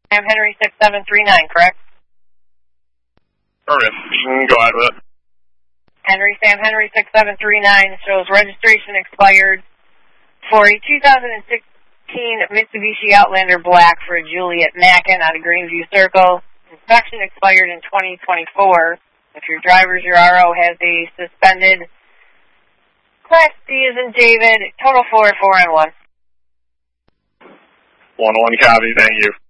Sam Henry 6739, correct? Perfect. You can go ahead with it. Sam Henry 6739 shows registration expired for a 2016 Mitsubishi Outlander Black for Juliet Mackin out of Greenview Circle. Inspection expired in 2024. If your driver's your RO has a suspended Class D as in David, total 4 and 1. 1-1 copy, thank you.